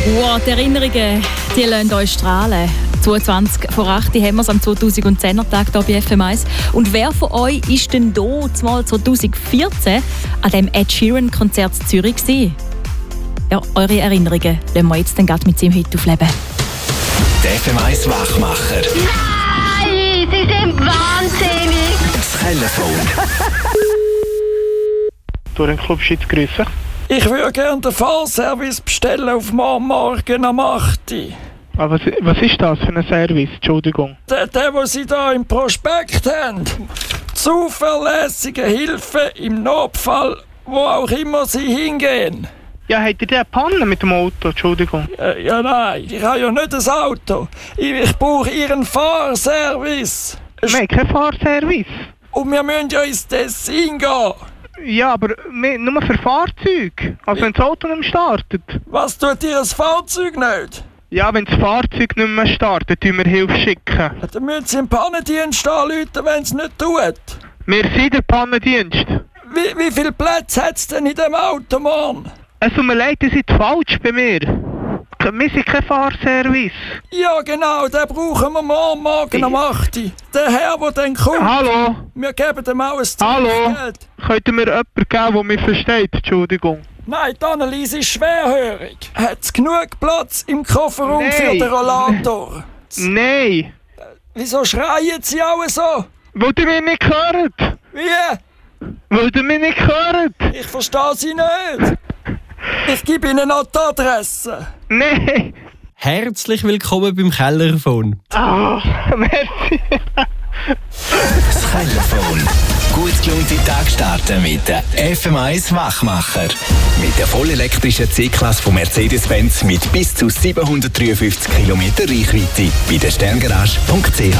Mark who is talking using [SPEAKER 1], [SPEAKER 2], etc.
[SPEAKER 1] Wow, die Erinnerungen, die lassen euch strahlen. 22 vor 8 haben wir es am 2010er-Tag hier bei FM1. Und wer von euch ist denn hier, zumal 2014, an dem Ed Sheeran-Konzert in Zürich gewesen? Ja, eure Erinnerungen lassen wir jetzt dann gerade mit seinem Hit aufleben.
[SPEAKER 2] Der FM1 Wachmacher.
[SPEAKER 3] Nein, Sie sind wahnsinnig.
[SPEAKER 2] Das Telefon.
[SPEAKER 4] Durch den Club Schütz grüßen.
[SPEAKER 5] Ich würde gerne den Fahrservice bestellen auf morgen am 8.
[SPEAKER 4] Aber was ist das für ein Service? Entschuldigung.
[SPEAKER 5] Der, den Sie da im Prospekt haben. Zuverlässige Hilfe im Notfall, wo auch immer Sie hingehen.
[SPEAKER 4] Ja, habt ihr eine Panne mit dem Auto? Entschuldigung.
[SPEAKER 5] Ja, nein, ich habe ja nicht ein Auto. Ich brauche Ihren Fahrservice.
[SPEAKER 4] Wir haben keinen Fahrservice.
[SPEAKER 5] Und wir müssen ja ins Tessin gehen.
[SPEAKER 4] Ja, aber nur für Fahrzeuge. Also wenn das Auto nicht mehr startet.
[SPEAKER 5] Was tut Ihr Fahrzeug nicht?
[SPEAKER 4] Ja, wenn das Fahrzeug nicht mehr startet, tun wir Hilfe schicken.
[SPEAKER 5] Dann müssen Sie im Pannendienst anrufen, wenn es nicht tut.
[SPEAKER 4] Wir sind der Pannendienst.
[SPEAKER 5] Wie viele Plätze hat es denn in dem Auto, Mann?
[SPEAKER 4] Es tut mir leid, ihr seid falsch bei mir. Wir sind kein Fahrservice.
[SPEAKER 5] Ja, genau, den brauchen wir morgen am 8. Der Herr, der dann kommt.
[SPEAKER 4] Hallo?
[SPEAKER 5] Wir geben dem auch ein
[SPEAKER 4] Hallo?
[SPEAKER 5] Geld.
[SPEAKER 4] Könnt ihr mir jemanden geben, der mich versteht? Entschuldigung.
[SPEAKER 5] Nein, die Anneliese ist schwerhörig. Hat es genug Platz im Kofferraum
[SPEAKER 4] Nein.
[SPEAKER 5] für den Rollator?
[SPEAKER 4] Nein.
[SPEAKER 5] Wieso schreien Sie auch so?
[SPEAKER 4] Weil ihr mich nicht hört.
[SPEAKER 5] Wie?
[SPEAKER 4] Weil ihr mich nicht hört.
[SPEAKER 5] Ich verstehe Sie nicht. Ich gebe Ihnen noch die Adresse.
[SPEAKER 4] Nein.
[SPEAKER 6] Herzlich willkommen beim Kellerfon.
[SPEAKER 4] Ah, merci.
[SPEAKER 2] Das Telefon. Gut gelaunte Tag starten mit der FM1 Wachmacher. Mit der vollelektrischen C-Klasse von Mercedes-Benz mit bis zu 753 km Reichweite bei der sterngarage.ch.